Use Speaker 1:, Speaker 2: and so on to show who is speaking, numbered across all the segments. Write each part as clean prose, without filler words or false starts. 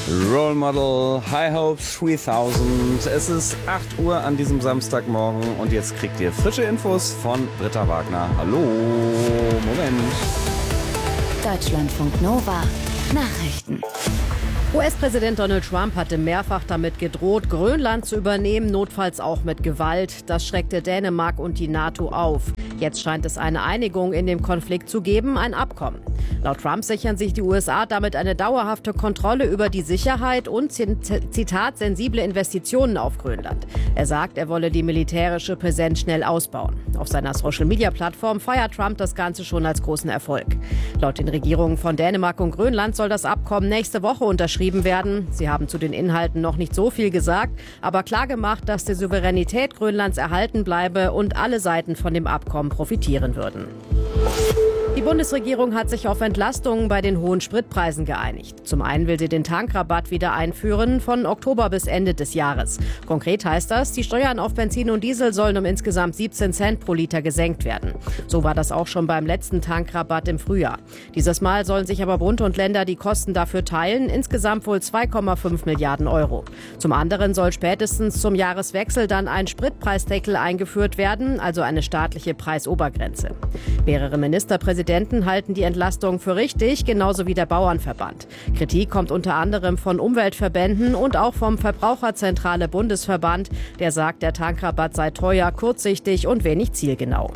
Speaker 1: Role Model, High Hopes 3000. Es ist 8 Uhr an diesem Samstagmorgen und jetzt kriegt ihr frische Infos von Britta Wagner. Hallo, Moment.
Speaker 2: Deutschlandfunk Nova, Nachrichten.
Speaker 3: US-Präsident Donald Trump hatte mehrfach damit gedroht, Grönland zu übernehmen, notfalls auch mit Gewalt. Das schreckte Dänemark und die NATO auf. Jetzt scheint es eine Einigung in dem Konflikt zu geben, ein Abkommen. Laut Trump sichern sich die USA damit eine dauerhafte Kontrolle über die Sicherheit und, Zitat, sensible Investitionen auf Grönland. Er sagt, er wolle die militärische Präsenz schnell ausbauen. Auf seiner Social-Media-Plattform feiert Trump das Ganze schon als großen Erfolg. Laut den Regierungen von Dänemark und Grönland soll das Abkommen nächste Woche unterschrieben werden. Sie haben zu den Inhalten noch nicht so viel gesagt, aber klargemacht, dass die Souveränität Grönlands erhalten bleibe und alle Seiten von dem Abkommen profitieren würden. Die Bundesregierung hat sich auf Entlastungen bei den hohen Spritpreisen geeinigt. Zum einen will sie den Tankrabatt wieder einführen, von Oktober bis Ende des Jahres. Konkret heißt das, die Steuern auf Benzin und Diesel sollen um insgesamt 17 Cent pro Liter gesenkt werden. So war das auch schon beim letzten Tankrabatt im Frühjahr. Dieses Mal sollen sich aber Bund und Länder die Kosten dafür teilen, insgesamt wohl 2,5 Milliarden Euro. Zum anderen soll spätestens zum Jahreswechsel dann ein Spritpreisdeckel eingeführt werden, also eine staatliche Preisobergrenze. Mehrere Ministerpräsidenten halten die Entlastung für richtig, genauso wie der Bauernverband. Kritik kommt unter anderem von Umweltverbänden und auch vom Verbraucherzentrale Bundesverband, der sagt, der Tankrabatt sei teuer, kurzsichtig und wenig zielgenau.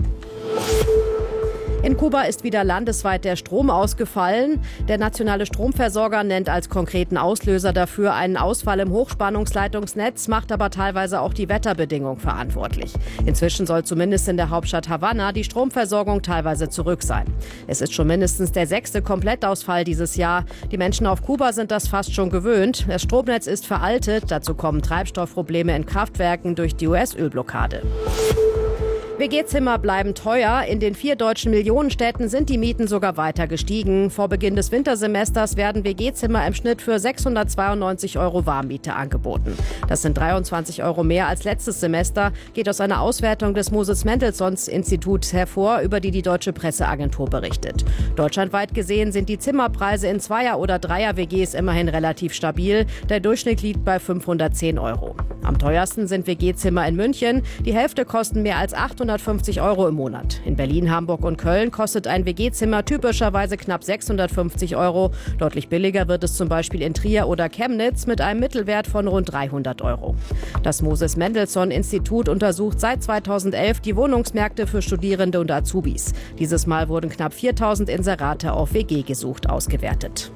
Speaker 3: In Kuba ist wieder landesweit der Strom ausgefallen. Der nationale Stromversorger nennt als konkreten Auslöser dafür einen Ausfall im Hochspannungsleitungsnetz, macht aber teilweise auch die Wetterbedingungen verantwortlich. Inzwischen soll zumindest in der Hauptstadt Havanna die Stromversorgung teilweise zurück sein. Es ist schon mindestens der 6. Komplettausfall dieses Jahr. Die Menschen auf Kuba sind das fast schon gewöhnt. Das Stromnetz ist veraltet. Dazu kommen Treibstoffprobleme in Kraftwerken durch die US-Ölblockade. WG-Zimmer bleiben teuer. In den 4 deutschen Millionenstädten sind die Mieten sogar weiter gestiegen. Vor Beginn des Wintersemesters werden WG-Zimmer im Schnitt für 692 € Warmmiete angeboten. Das sind 23 € mehr als letztes Semester, geht aus einer Auswertung des Moses-Mendelssohn-Instituts hervor, über die Deutsche Presseagentur berichtet. Deutschlandweit gesehen sind die Zimmerpreise in Zweier- oder Dreier-WGs immerhin relativ stabil. Der Durchschnitt liegt bei 510 €. Am teuersten sind WG-Zimmer in München. Die Hälfte kosten mehr als 850 € im Monat. In Berlin, Hamburg und Köln kostet ein WG-Zimmer typischerweise knapp 650 €. Deutlich billiger wird es zum Beispiel in Trier oder Chemnitz mit einem Mittelwert von rund 300 €. Das Moses-Mendelssohn-Institut untersucht seit 2011 die Wohnungsmärkte für Studierende und Azubis. Dieses Mal wurden knapp 4000 Inserate auf WG gesucht ausgewertet.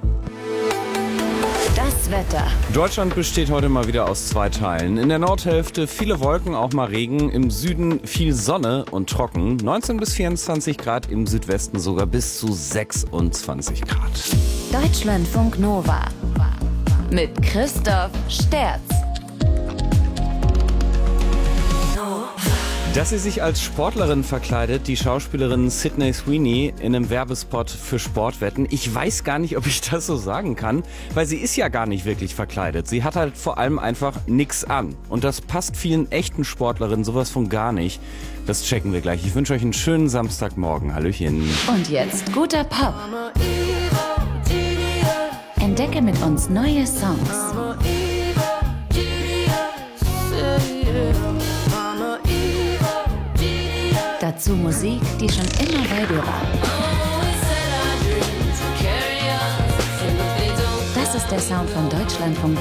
Speaker 2: Das Wetter.
Speaker 1: Deutschland besteht heute mal wieder aus 2 Teilen. In der Nordhälfte viele Wolken, auch mal Regen. Im Süden viel Sonne und trocken. 19 bis 24 Grad, im Südwesten sogar bis zu 26 Grad.
Speaker 2: Deutschlandfunk Nova mit Christoph Sterz.
Speaker 1: Dass sie sich als Sportlerin verkleidet, die Schauspielerin Sydney Sweeney in einem Werbespot für Sportwetten. Ich weiß gar nicht, ob ich das so sagen kann, weil sie ist ja gar nicht wirklich verkleidet. Sie hat halt vor allem einfach nix an. Und das passt vielen echten Sportlerinnen sowas von gar nicht. Das checken wir gleich. Ich wünsche euch einen schönen Samstagmorgen. Hallöchen.
Speaker 2: Und jetzt guter Pop. Entdecke mit uns neue Songs. Dazu Musik, die schon immer bei dir war. Das ist der Sound von Deutschlandfunk